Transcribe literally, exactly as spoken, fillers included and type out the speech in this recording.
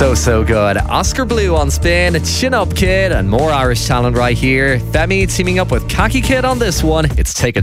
So, so good. Oscar Blue on Spin, Chin Up Kid, and more Irish talent right here. Femi teaming up with Khaki Kid on this one. It's Take a